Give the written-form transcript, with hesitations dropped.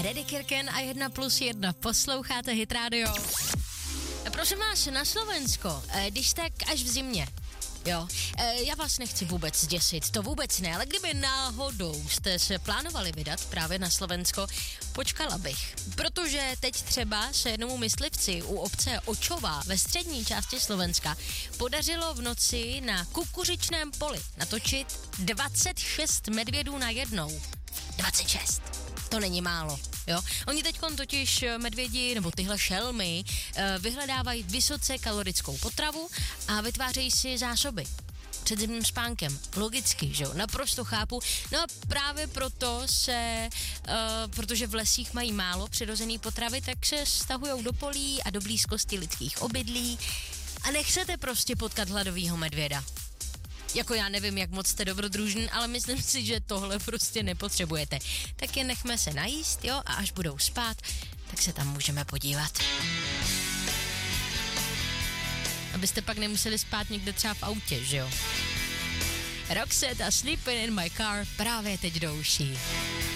Reddy Kirken a 1+1. Posloucháte Hit Radio. Prosím vás, na Slovensko, když tak až v zimě. Jo, já vás nechci vůbec zděsit, to vůbec ne, ale kdyby náhodou jste se plánovali vydat právě na Slovensko, počkala bych. Protože teď třeba se jednomu myslivci u obce Očová ve střední části Slovenska podařilo v noci na kukuřičném poli natočit 26 medvědů najednou. 26. To není málo. Jo? Oni teďkon totiž medvědi nebo tyhle šelmy vyhledávají vysoce kalorickou potravu a vytvářejí si zásoby před zimním spánkem. Logicky, že jo? Naprosto chápu. No a právě proto protože v lesích mají málo přirozený potravy, tak se stahujou do polí a do blízkosti lidských obydlí a nechcete prostě potkat hladovýho medvěda. Jako já nevím, jak moc jste dobrodružný, ale myslím si, že tohle prostě nepotřebujete. Tak je nechme se najíst, jo, a až budou spát, tak se tam můžeme podívat. Abyste pak nemuseli spát někde třeba v autě, že jo? Roxette a Sleeping in my car právě teď do uší.